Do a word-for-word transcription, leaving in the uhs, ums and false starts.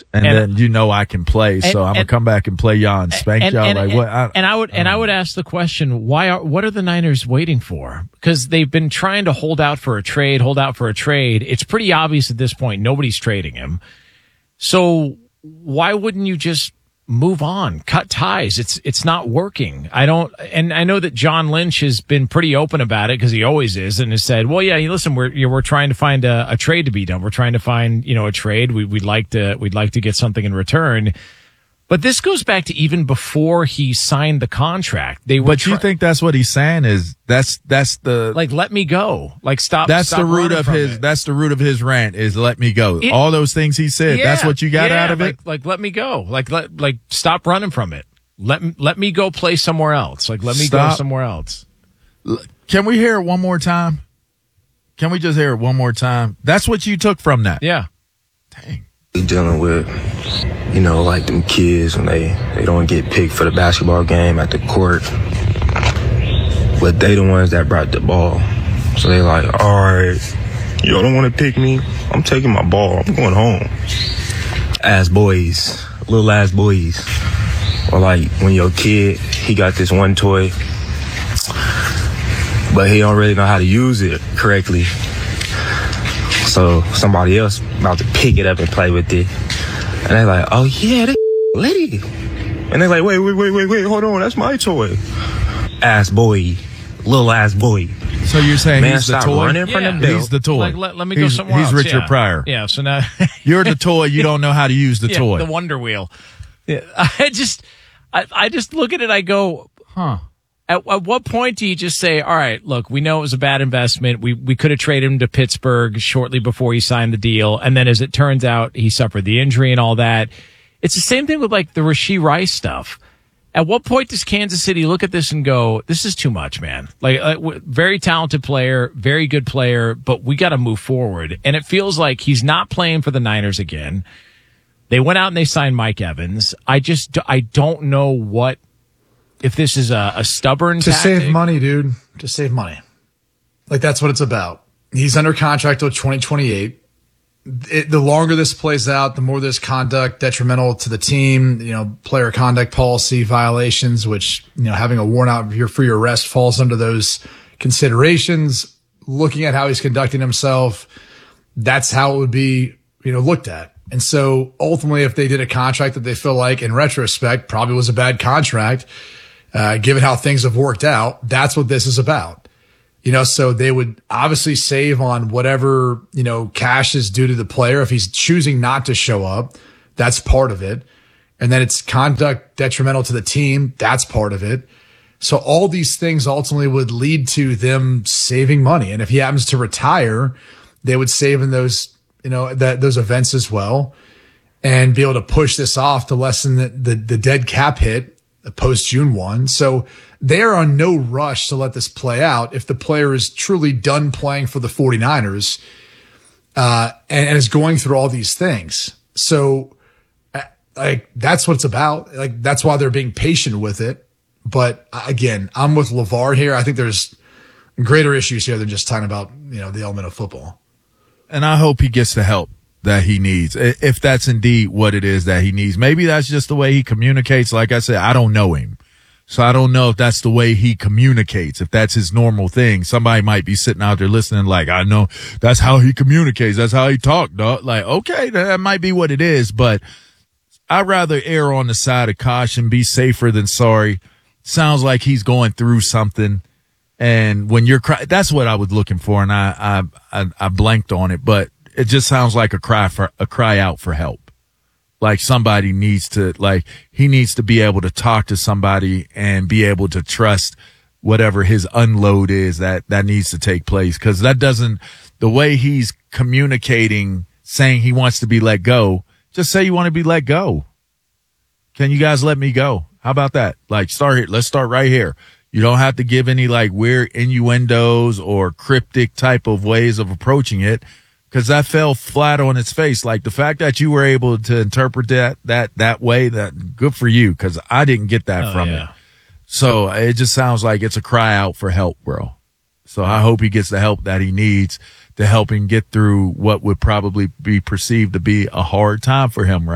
and, and then you know I can play, and, so I'm gonna and, come back and play y'all and spank and, y'all and, like and, what? I, and I would and I would ask the question: Why are what are the Niners waiting for? Because they've been trying to hold out for a trade, hold out for a trade. It's pretty obvious at this point nobody's trading him. So why wouldn't you just move on, cut ties? It's it's not working. I don't, and I know that John Lynch has been pretty open about it because he always is, and has said, "Well, yeah, listen, we're you know, we're trying to find a, a trade to be done. We're trying to find you know a trade. We, we'd like to we'd like to get something in return." But this goes back to even before he signed the contract. They were but try- you think that's what he's saying is that's that's the like let me go, like stop. That's stop the root of his. It. That's the root of his rant is let me go. It, All those things he said. Yeah, that's what you got yeah, out of like, it. Like let me go. Like let like stop running from it. Let let me go play somewhere else. Like let me Stop. go somewhere else. Can we hear it one more time? Can we just hear it one more time? That's what you took from that. Yeah. Dang. Dealing with, you know, like them kids when they, they don't get picked for the basketball game at the court. But they the ones that brought the ball. So they like, all right, y'all don't want to pick me? I'm taking my ball. I'm going home. Ass boys, little ass boys. Or like when your kid, he got this one toy, but he don't really know how to use it correctly. So somebody else about to pick it up and play with it. And they're like, oh yeah, that litty. And they're like, wait, wait, wait, wait, wait, hold on, that's my toy. Ass boy, little ass boy. So you're saying Man, he's the stop toy? running from Yeah. the bill. He's the toy. Like let, let me go he's, somewhere he's else. Richard yeah. Pryor. Yeah. So now You're the toy. You don't know how to use the yeah, toy. the Wonder Wheel. Yeah. I just, I, I just look at it. I go, Huh. At, at what point do you just say, all right, look, we know it was a bad investment. We we could have traded him to Pittsburgh shortly before he signed the deal. And then as it turns out, he suffered the injury and all that. It's the same thing with like the Rashee Rice stuff. At what point does Kansas City look at this and go, this is too much, man? Like, uh, w- very talented player, very good player, but we got to move forward. And it feels like he's not playing for the Niners again. They went out and they signed Mike Evans. I just, I don't know what, if this is a, a stubborn to tactic. save money, dude, to save money. Like that's what it's about. He's under contract till twenty twenty-eight. It, the longer this plays out, the more this conduct detrimental to the team, you know, player conduct policy violations, which, you know, having a worn out year for your arrest falls under those considerations. Looking at how he's conducting himself, that's how it would be, you know, looked at. And so ultimately, if they did a contract that they feel like in retrospect probably was a bad contract, uh, given how things have worked out, that's what this is about. You know, so they would obviously save on whatever, you know, cash is due to the player. If he's choosing not to show up, that's part of it. And then it's conduct detrimental to the team. That's part of it. So all these things ultimately would lead to them saving money. And if he happens to retire, they would save in those, you know, that those events as well and be able to push this off to lessen the, the, the dead cap hit post June first. So they are on no rush to let this play out if the player is truly done playing for the 49ers uh, and, and is going through all these things. So uh, like that's what it's about. Like that's why they're being patient with it. But again, I'm with LeVar here. I think there's greater issues here than just talking about, you know, the element of football. And I hope he gets the help that he needs, if that's indeed what it is that he needs. Maybe that's just the way he communicates. Like I said, I don't know him. So I don't know if that's the way he communicates, if that's his normal thing. Somebody might be sitting out there listening like, I know that's how he communicates. That's how he talks, dog. Like, okay, that might be what it is, but I'd rather err on the side of caution, be safer than sorry. Sounds like he's going through something. And when you're crying, that's what I was looking for. And I, I, I, I blanked on it, but it just sounds like a cry for a cry out for help. Like somebody needs to, like he needs to be able to talk to somebody and be able to trust whatever his unload is that, that needs to take place. Cause that doesn't, the way he's communicating, saying he wants to be let go, just say you want to be let go. Can you guys let me go? How about that? Like start here. Let's start right here. You don't have to give any like weird innuendos or cryptic type of ways of approaching it. Because that fell flat on its face. Like the fact that you were able to interpret that that that way, that good for you. Because I didn't get that oh, from yeah. it. So it just sounds like it's a cry out for help, bro. So I hope he gets the help that he needs to help him get through what would probably be perceived to be a hard time for him right